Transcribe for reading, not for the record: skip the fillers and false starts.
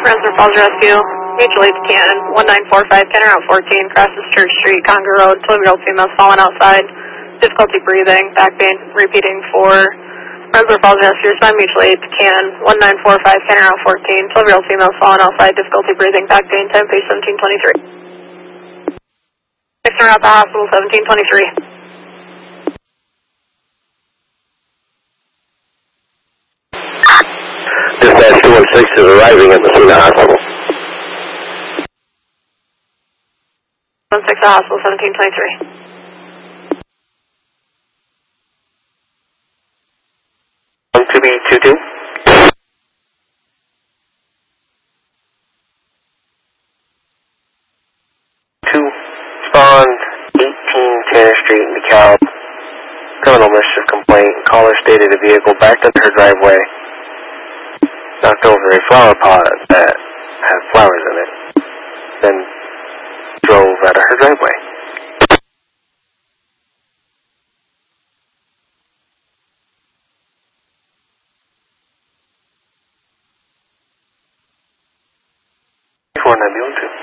Rensselaer Falls Rescue, mutual aid to Cannon, 1945, Cannon Route 14, crosses Church Street, Conger Road, 12-year-old female fallen outside, difficulty breathing, back pain, repeating for Rensselaer Falls Rescue, respond mutual aid to Cannon, 1945, Cannon Route 14, 12-year-old female fallen outside, difficulty breathing, back pain, time page 1723. Next route to hospital, 1723. Dispatch 216 is arriving at Messina Hospital. 16 Hospital, 1723. To be 22. Respond 18 Tanner Street in DeKalb. Criminal mischief complaint. Caller stated a vehicle backed up her driveway, knocked over a flower pot that had flowers in it, then drove out of her driveway. Before 9 2.